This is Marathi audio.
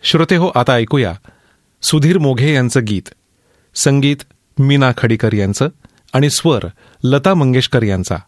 श्रोतेहो, आता ऐकूया सुधीर मोघे यांचं गीत. संगीत मीना खडीकर यांचं आणि स्वर लता मंगेशकर यांचा.